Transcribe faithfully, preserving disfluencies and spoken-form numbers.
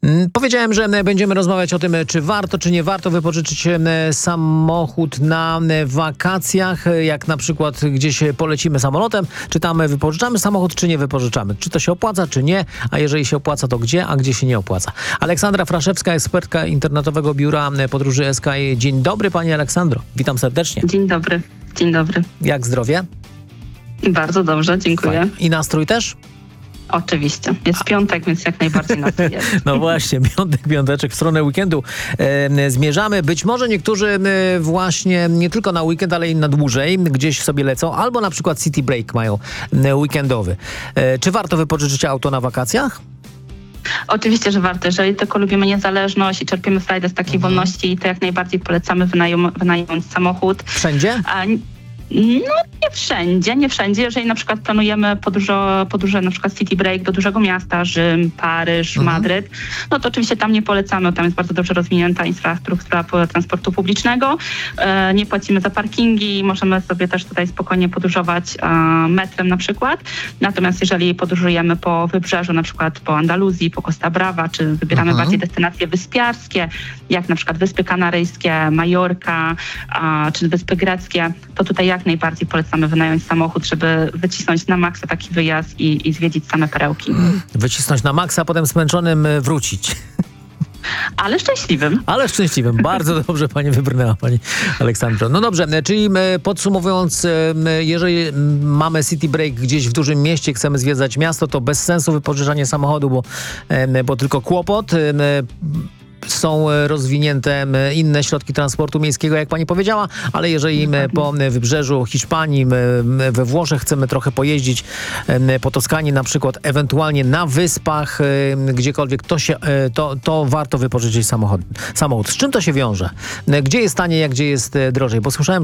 Powiedziałem, że będziemy rozmawiać o tym, czy warto, czy nie warto wypożyczyć samochód na wakacjach, jak na przykład gdzieś polecimy samolotem, czy tam wypożyczamy samochód, czy nie wypożyczamy. Czy to się opłaca, czy nie, a jeżeli się opłaca, to gdzie, a gdzie się nie opłaca. Aleksandra Fraszewska, ekspertka internetowego biura podróży S K I. Dzień dobry, pani Aleksandro. Witam serdecznie. Dzień dobry. Dzień dobry. Jak zdrowie? Bardzo dobrze, dziękuję. Fajnie. I nastrój też? Oczywiście. Jest piątek, więc jak najbardziej nastrój jest. No właśnie, piątek, piąteczek w stronę weekendu e, zmierzamy. Być może niektórzy e, właśnie nie tylko na weekend, ale i na dłużej gdzieś sobie lecą, albo na przykład city break mają e, weekendowy. E, czy warto wypożyczyć auto na wakacjach? Oczywiście, że warto. Jeżeli tylko lubimy niezależność i czerpiemy frajdę z takiej mhm. wolności, to jak najbardziej polecamy wynajm- wynająć samochód. Wszędzie? A, No nie wszędzie, nie wszędzie. Jeżeli na przykład planujemy podróże, podróże na przykład city break do dużego miasta, Rzym, Paryż, mhm. Madryt, no to oczywiście tam nie polecamy, tam jest bardzo dobrze rozwinięta infrastruktura transportu publicznego, e, nie płacimy za parkingi, możemy sobie też tutaj spokojnie podróżować e, metrem na przykład. Natomiast jeżeli podróżujemy po wybrzeżu, na przykład po Andaluzji, po Costa Brava, czy wybieramy mhm. bardziej destynacje wyspiarskie, jak na przykład Wyspy Kanaryjskie, Majorka, a, czy Wyspy Greckie, to tutaj jak najbardziej polecamy wynająć samochód, żeby wycisnąć na maksa taki wyjazd i, i zwiedzić same perełki. Wycisnąć na maksa, a potem zmęczonym wrócić. Ale szczęśliwym. Ale szczęśliwym. Bardzo dobrze pani wybrnęła, pani Aleksandro. No dobrze, czyli podsumowując, jeżeli mamy city break gdzieś w dużym mieście, chcemy zwiedzać miasto, to bez sensu wypożyczanie samochodu, bo, bo tylko kłopot. Są rozwinięte inne środki transportu miejskiego, jak pani powiedziała, ale jeżeli po wybrzeżu Hiszpanii, we Włoszech chcemy trochę pojeździć, po Toskanii na przykład, ewentualnie na wyspach, gdziekolwiek, to, się, to, to warto wypożyczyć samochód. samochód. Z czym to się wiąże? Gdzie jest taniej, a gdzie jest drożej? Bo słyszałem,